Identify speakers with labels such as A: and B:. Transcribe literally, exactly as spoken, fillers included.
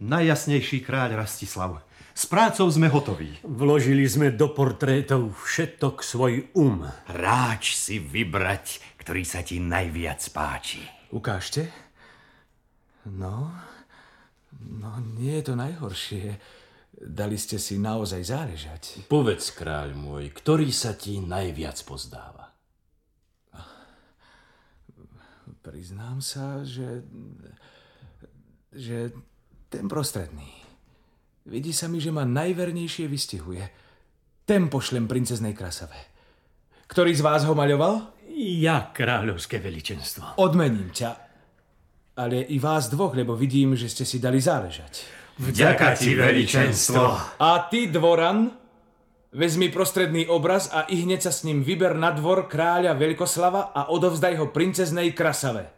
A: Najjasnejší kráľ Rastislav. S prácou sme hotoví.
B: Vložili sme do portrétov všetok svoj um.
C: Ráč si vybrať, ktorý sa ti najviac páči.
D: Ukážte. No, no nie je to najhoršie. Dali ste si naozaj záležať.
E: Povedz, kráľ môj, ktorý sa ti najviac pozdáva?
D: Priznám sa, že... že ten prostredný. Vidí sa mi, že ma najvernejšie vystihuje. Ten pošlem princeznej Krasave. Ktorý z vás ho maľoval?
B: Ja, kráľovské veličenstvo.
D: Odmením ťa. Ale i vás dvoch, lebo vidím, že ste si dali záležať.
C: Vďaka ti, veličenstvo.
D: A ty, dvoran, vezmi prostredný obraz a i hneď sa s ním vyber na dvor kráľa Veľkoslava a odovzdaj ho princeznej Krasave.